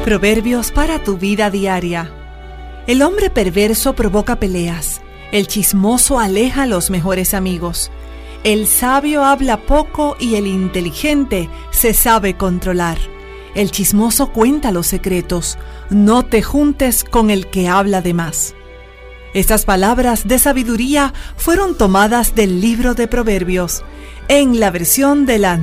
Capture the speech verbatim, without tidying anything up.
Proverbios para tu vida diaria. El hombre perverso provoca peleas. El chismoso aleja a los mejores amigos. El sabio habla poco y el inteligente se sabe controlar. El chismoso cuenta los secretos. No te juntes con el que habla de más. Estas palabras de sabiduría fueron tomadas del libro de Proverbios, en la versión de la